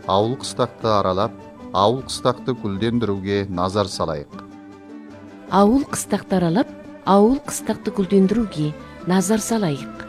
ауыл кыстакты аралап, ауыл кыстакты гүлдендирүүгө назар салайык. Ауыл кыстакты аралап, ауыл кыстакты гүлдендирүүгө назар салайык.